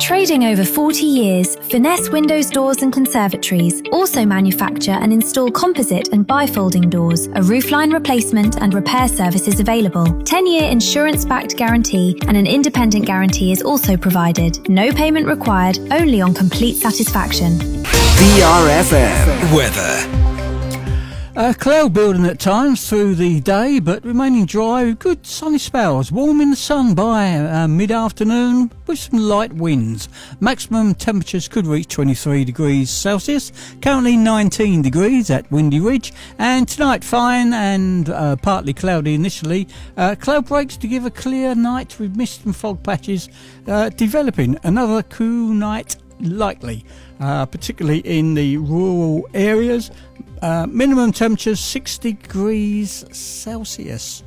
Trading over 40 years, Finesse Windows Doors and Conservatories also manufacture and install composite and bifolding doors. A roofline replacement and repair service is available. 10-year insurance-backed guarantee and an independent guarantee is also provided. No payment required, only on complete satisfaction. BRFM weather. Cloud building at times through the day, but remaining dry with good sunny spells. Warm in the sun by mid-afternoon with some light winds. Maximum temperatures could reach 23 degrees Celsius. Currently 19 degrees at Windy Ridge. And tonight fine and partly cloudy initially. Cloud breaks to give a clear night with mist and fog patches developing. Another cool night likely, particularly in the rural areas. Minimum temperatures 6 degrees Celsius.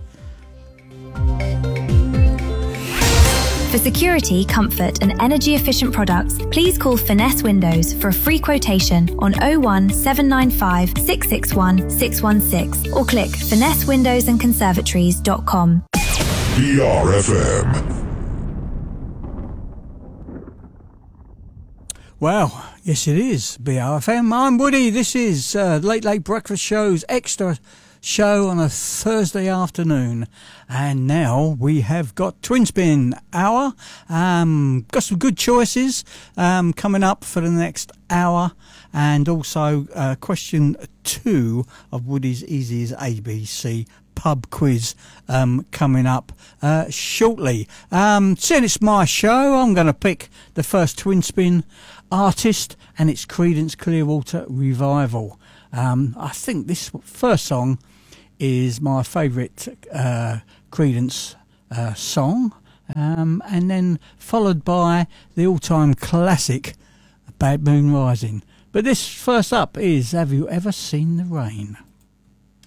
For security, comfort and energy efficient products, please call Finesse Windows for a free quotation on 01 795 661 616 or click finessewindowsandconservatories.com. BRFM. Well, yes it is, BRFM. I'm Woody. This is Late Late Breakfast Show's extra show on a Thursday afternoon. And now we have got Twin Spin Hour. Got some good choices coming up for the next hour. And also question 2 of Woody's Easy as ABC pub quiz coming up shortly. Seeing it's my show, I'm going to pick the first Twin Spin artist, and it's Creedence Clearwater Revival. I think this first song is my favourite Creedence song, and then followed by the all-time classic Bad Moon Rising. But this first up is Have You Ever Seen the Rain?